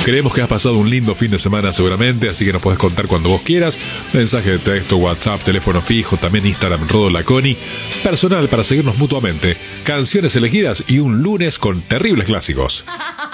Creemos que has pasado un lindo fin de semana seguramente, así que nos puedes contar cuando vos quieras. Mensaje de texto, WhatsApp, teléfono fijo, también Instagram Rodolaconi. Personal para seguirnos mutuamente. Canciones elegidas y un lunes con terribles clásicos.